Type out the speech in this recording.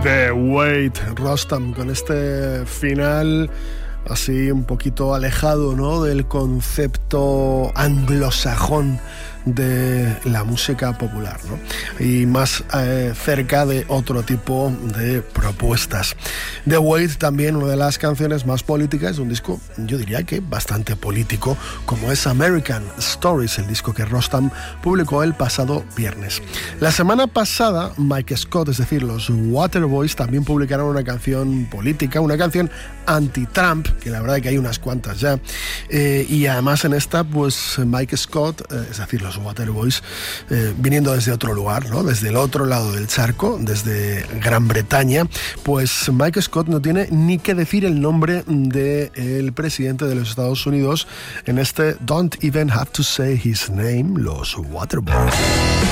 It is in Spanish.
The Wade, Rostam, con este final así un poquito alejado, ¿no?, del concepto anglosajón de la música popular, ¿no?, y más cerca de otro tipo de propuestas. The Wade también, una de las canciones más políticas de un disco, yo diría que bastante político, como es American Stories, el disco que Rostam publicó el pasado viernes. La semana pasada, Mike Scott, es decir, los Waterboys, también publicaron una canción política, una canción anti-Trump, que la verdad es que hay unas cuantas ya, y además en esta, pues Mike Scott, es decir, los Waterboys, viniendo desde otro lugar, ¿no?, desde el otro lado del charco, desde Gran Bretaña, pues Mike Scott no tiene ni que decir el nombre del presidente de los Estados Unidos en este Don't Even Have to Say His Name, los Waterboys.